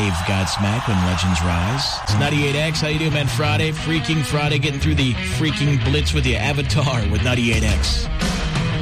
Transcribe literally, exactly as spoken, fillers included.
Dave Godsmack when Legends Rise. It's ninety-eight X. How you doing, man? Friday, Freaking Friday, getting through the freaking blitz with your Avatar with ninety-eight X.